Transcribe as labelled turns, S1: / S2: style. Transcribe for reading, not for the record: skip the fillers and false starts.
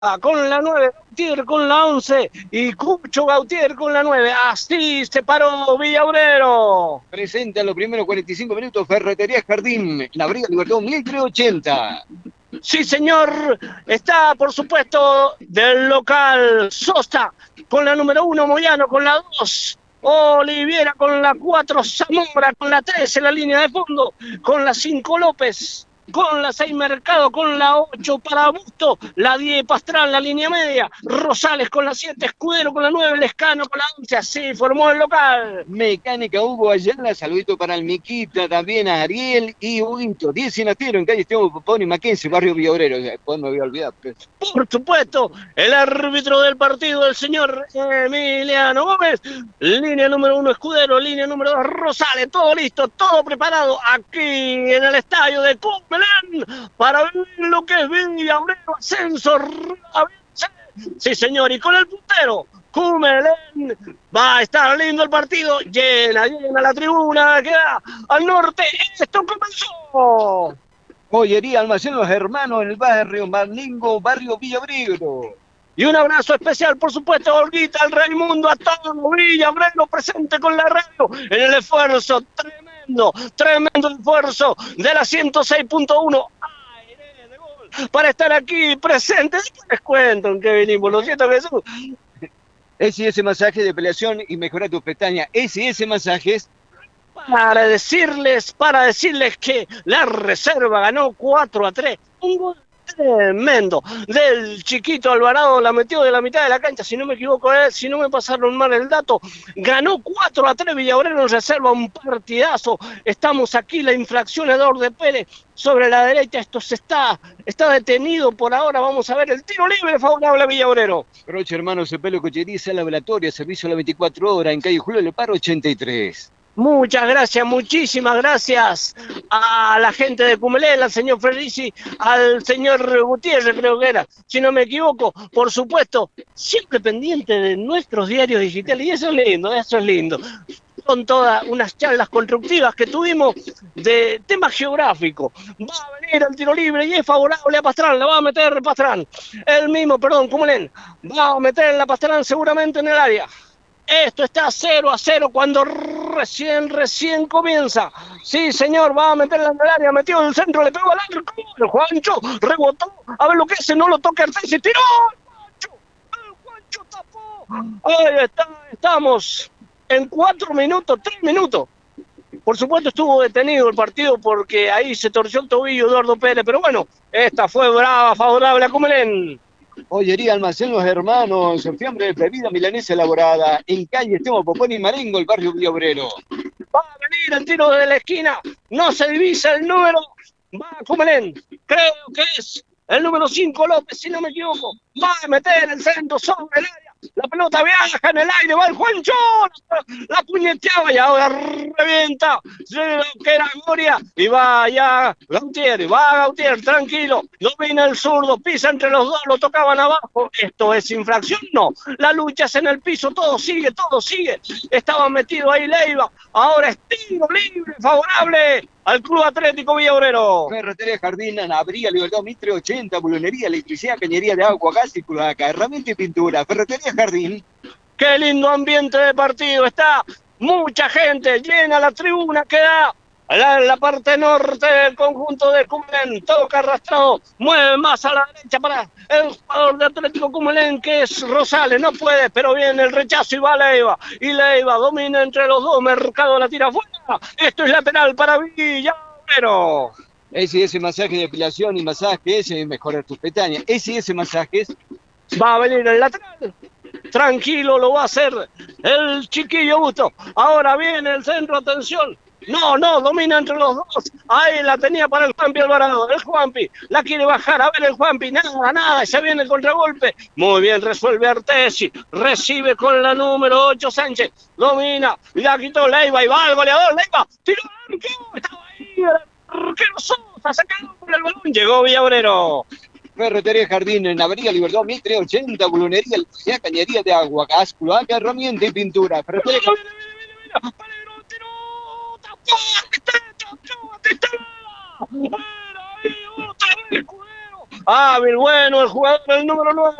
S1: con la 9, Gautier con la 11 y Cucho Gautier con la 9. Así se paró Villaurero.
S2: Presenta los primeros 45 minutos Ferretería Jardín, la Briga Libertad 1380.
S1: Sí, señor. Está, por supuesto, del local Sosa con la número 1, Moyano con la 2. Oliviera con la 4, Zamora con la 3 en la línea de fondo, con la 5 López, con la 6 Mercado, con la 8 para Busto, la 10 Pastrán, la línea media, Rosales con la 7, Escudero con la 9, Lescano con la 11, así formó el local.
S2: Mecánica Hugo Ayala, saludito para el Miquita, también a Ariel y Huguito. 10 Sinastero en calle Esteban Popón y Mackenzie, barrio Villaurero. Después me había olvidado.
S1: Por supuesto, el árbitro del partido, el señor Emiliano Gómez. Línea número 1, Escudero. Línea número 2, Rosales. Todo listo, todo preparado aquí en el estadio de Cumelán para ver lo que es Villaurero, Ascenso. Sí, señor, y con el puntero, Cumelén. Va a estar lindo el partido. Llena la tribuna. Queda al norte. Esto comenzó.
S2: Joyería Almacén Los Hermanos en el barrio Marlingo, barrio Villabrero.
S1: Y un abrazo especial, por supuesto, a Olguita, al Raimundo, a todo Villabrero presente con la radio en el esfuerzo tremendo esfuerzo de la 106.1 aire de gol para estar aquí presentes. Les cuento en qué venimos, lo siento, Jesús.
S2: S&S Masaje de Peleación y Mejora tus pestañas. S&S Masajes.
S1: Para decirles que la reserva ganó 4-3. Un gol tremendo del chiquito Alvarado, la metió de la mitad de la cancha, si no me equivoco, si no me pasaron mal el dato, ganó 4-3 Villaurero en reserva, un partidazo. Estamos aquí, la infracción de Pérez sobre la derecha, esto está detenido por ahora. Vamos a ver el tiro libre favorable a Villaurero.
S2: Roche Hermano Cepelo Cochería, laboratoria, servicio a las 24 horas en calle Julio Leparo 83.
S1: Muchas gracias, muchísimas gracias a la gente de Cumelén, al señor Federici, al señor Gutiérrez, creo que era, si no me equivoco, por supuesto, siempre pendiente de nuestros diarios digitales, y eso es lindo, eso es lindo. Son todas unas charlas constructivas que tuvimos de tema geográfico. Va a venir el tiro libre y es favorable a Pastrán, la va a meter Pastrán. El mismo, perdón, Cumelén, va a meter en la Pastrán seguramente en el área. Esto está 0-0 cuando recién comienza. Sí, señor, va a meterla en el área, metió en el centro, le pegó al arco. El Juancho rebotó. A ver lo que hace, no lo toca Artes y tiró. El Juancho tapó. Ahí estamos en 4 minutos, 3 minutos. Por supuesto estuvo detenido el partido porque ahí se torció el tobillo Eduardo Pérez, pero bueno, esta fue brava, favorable a Cumelén.
S2: Joyería Almacén Los Hermanos, fiambre de bebida milanesa elaborada en calle Esteban Popón y Marengo, el barrio Villaurero.
S1: Va a venir el tiro de la esquina, no se divisa el número, va a Cumelén, creo que es el número 5 López, si no me equivoco, va a meter el centro sobre el área, la pelota viaja en el aire, va el Juancho, la puñeteaba y ahora revienta, que era Gloria, y va ya Gautier, tranquilo, domina el zurdo, pisa entre los dos, lo tocaban abajo, esto es infracción, no, la lucha es en el piso, todo sigue, estaba metido ahí Leiva, ahora es tiro libre, favorable al Club Atlético Villaurero.
S2: Ferretería Jardín, Abriga, Libertad 1380, bulonería, electricidad, cañería de agua, gas y cloaca, herramienta y pintura. Ferretería Jardín.
S1: Qué lindo ambiente de partido, está mucha gente, llena la tribuna, queda en la parte norte del conjunto de Cumelén, toca arrastrado, mueve más a la derecha para el jugador de Atlético Cumelén, que es Rosales, no puede, pero viene el rechazo y va Leiva, domina entre los dos, Mercado la tira afuera, esto es lateral para Villaurero.
S2: S&S Masaje de Depilación y Masaje, S mejorar tus pestañas. S&S Masajes.
S1: Va a venir el lateral. Tranquilo lo va a hacer el chiquillo Busto. Ahora viene el centro, atención. No, domina entre los dos. Ahí la tenía para el Juanpi Alvarado. El Juanpi la quiere bajar. A ver el Juanpi. Nada. Ya viene el contragolpe. Muy bien, resuelve Artesi. Recibe con la número 8 Sánchez. Domina. La quitó Leiva y va el goleador. Leiva. Tiró el arco. Estaba ahí. El arquero Sosa. Sacando por el balón. Llegó Villaurero.
S2: Ferretería Jardín en Avenida Libertad 1380, bulonería, electricidad, cañería de agua, gas, cloaca, herramienta y pintura. Ferretería Jardín.
S1: hábil, bueno, el jugador, el número 9.